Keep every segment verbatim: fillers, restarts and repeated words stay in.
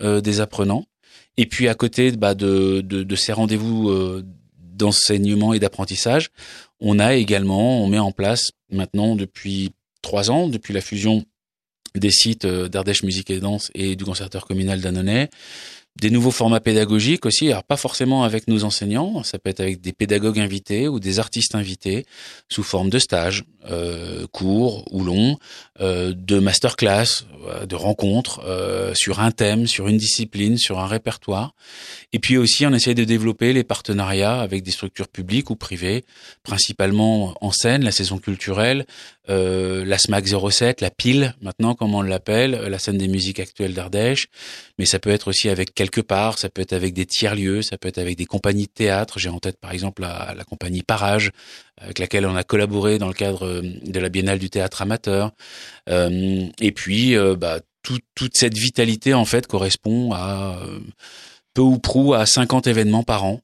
euh, des apprenants. Et puis à côté bah, de, de, de ces rendez-vous euh, d'enseignement et d'apprentissage, on a également, on met en place maintenant depuis trois ans, depuis la fusion des sites d'Ardèche Musique et Danse et du Conservatoire communal d'Annonay, des nouveaux formats pédagogiques aussi, alors pas forcément avec nos enseignants, ça peut être avec des pédagogues invités ou des artistes invités sous forme de stages, euh, courts ou longs, euh, de masterclass, euh, de rencontres euh, sur un thème, sur une discipline, sur un répertoire. Et puis aussi, on essaie de développer les partenariats avec des structures publiques ou privées, principalement en scène, la saison culturelle, euh, la SMAC zéro sept, la Pile, maintenant comme on l'appelle, la scène des musiques actuelles d'Ardèche. Mais ça peut être aussi avec quelque part, ça peut être avec des tiers-lieux, ça peut être avec des compagnies de théâtre. J'ai en tête par exemple la, la compagnie Parage, avec laquelle on a collaboré dans le cadre de la Biennale du théâtre amateur. Euh, et puis, euh, bah, tout, toute cette vitalité en fait correspond à euh, peu ou prou à cinquante événements par an.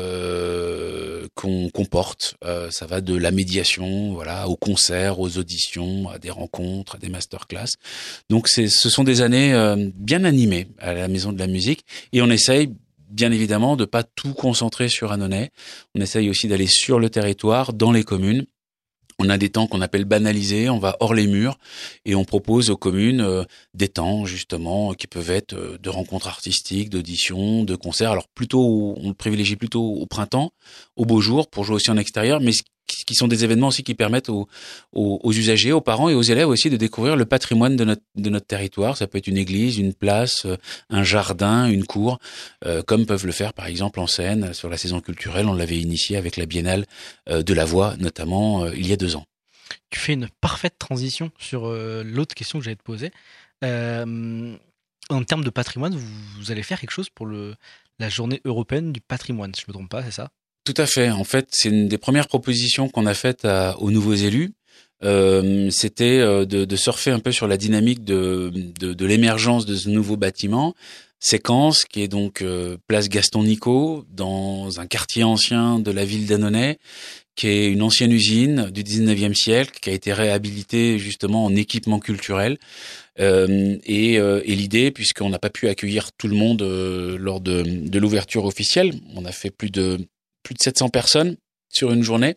Euh, qu'on comporte. Euh, ça va de la médiation, voilà, aux concerts, aux auditions, à des rencontres, à des masterclass. Donc c'est, ce sont des années euh, bien animées à la Maison de la Musique, et on essaye bien évidemment de pas tout concentrer sur Annonay. On essaye aussi d'aller sur le territoire, dans les communes. On a des temps qu'on appelle banalisés, on va hors les murs et on propose aux communes euh, des temps justement qui peuvent être euh, de rencontres artistiques, d'auditions, de concerts. Alors plutôt, on le privilégie plutôt au printemps, au beau jour pour jouer aussi en extérieur, mais qui sont des événements aussi qui permettent aux, aux, aux usagers, aux parents et aux élèves aussi de découvrir le patrimoine de notre, de notre territoire. Ça peut être une église, une place, un jardin, une cour, euh, comme peuvent le faire par exemple en Seine sur la saison culturelle. On l'avait initié avec la Biennale euh, de la Voix, notamment euh, il y a deux ans. Tu fais une parfaite transition sur euh, l'autre question que j'allais te poser. Euh, en termes de patrimoine, vous, vous allez faire quelque chose pour le, la journée européenne du patrimoine, si je ne me trompe pas, c'est ça ? Tout à fait. En fait, c'est une des premières propositions qu'on a faites à, aux nouveaux élus. Euh, c'était de, de surfer un peu sur la dynamique de, de, de l'émergence de ce nouveau bâtiment. Séquence, qui est donc euh, place Gaston Nicot, dans un quartier ancien de la ville d'Annonay, qui est une ancienne usine du dix-neuvième siècle, qui a été réhabilitée justement en équipement culturel. Euh, et, euh, et l'idée, puisqu'on n'a pas pu accueillir tout le monde euh, lors de, de l'ouverture officielle, on a fait plus de plus de sept cents personnes sur une journée.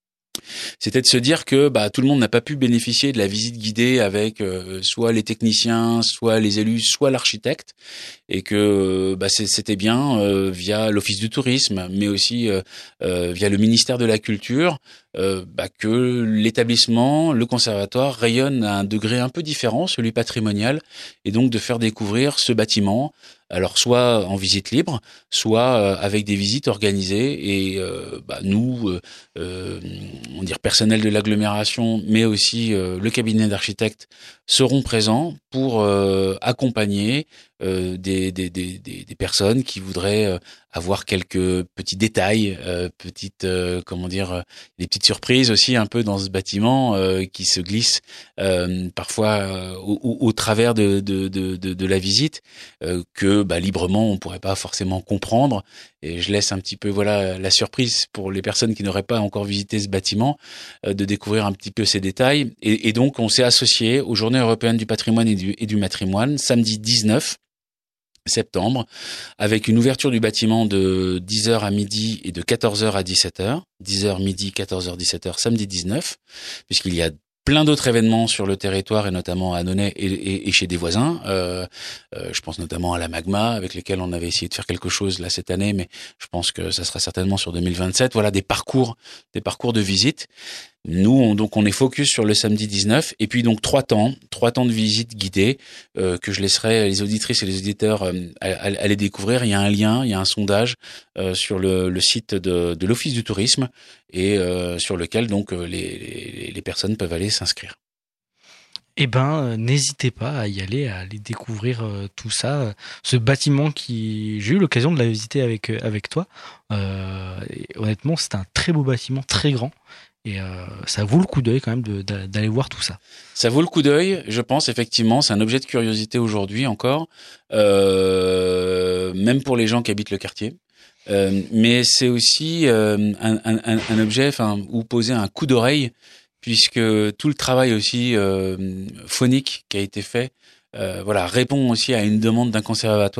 C'était de se dire que bah, tout le monde n'a pas pu bénéficier de la visite guidée avec euh, soit les techniciens, soit les élus, soit l'architecte, et que bah, c'était bien euh, via l'Office du tourisme, mais aussi euh, euh, via le ministère de la Culture, euh, bah, que l'établissement, le conservatoire rayonne à un degré un peu différent, celui patrimonial, et donc de faire découvrir ce bâtiment. Alors soit en visite libre, soit euh, avec des visites organisées, et euh, bah, nous, euh, euh, on dire personnel de l'agglomération, mais aussi euh, le cabinet d'architectes seront présents pour euh, accompagner euh, des, des, des, des personnes qui voudraient euh, avoir quelques petits détails, euh, petites euh, comment dire, euh, des petites surprises aussi un peu dans ce bâtiment euh, qui se glissent euh, parfois euh, au, au, au travers de, de, de, de, de la visite euh, que bah, librement on pourrait pas forcément comprendre. Et je laisse un petit peu voilà la surprise pour les personnes qui n'auraient pas encore visité ce bâtiment euh, de découvrir un petit peu ces détails. Et, et donc on s'est associé aux Journées européennes du patrimoine et du, et du matrimoine samedi dix-neuf septembre, avec une ouverture du bâtiment de dix heures à midi et de quatorze heures à dix-sept heures. dix heures midi, quatorze heures, dix-sept heures, samedi dix-neuf, puisqu'il y a plein d'autres événements sur le territoire et notamment à Annonay et, et, et chez des voisins. Euh, euh, je pense notamment à la Magma avec lesquels on avait essayé de faire quelque chose là cette année, mais je pense que ça sera certainement sur deux mille vingt-sept. Voilà des parcours, des parcours de visite. Nous, on, donc, on est focus sur le samedi dix-neuf, et puis donc trois temps, trois temps de visite guidée euh, que je laisserai les auditrices et les auditeurs euh, aller découvrir. Il y a un lien, il y a un sondage euh, sur le, le site de, de l'Office du tourisme et euh, sur lequel donc les, les, les personnes peuvent aller s'inscrire. Eh ben, euh, n'hésitez pas à y aller, à aller découvrir euh, tout ça. Ce bâtiment qui, j'ai eu l'occasion de la visiter avec euh, avec toi. Euh, et honnêtement, c'est un très beau bâtiment, très grand. Et euh, ça vaut le coup d'œil quand même de, de, d'aller voir tout ça. Ça vaut le coup d'œil, je pense, effectivement. C'est un objet de curiosité aujourd'hui encore, euh, même pour les gens qui habitent le quartier. Euh, mais c'est aussi euh, un, un, un objet, enfin, où poser un coup d'oreille, puisque tout le travail aussi euh, phonique qui a été fait, euh, voilà, répond aussi à une demande d'un conservatoire.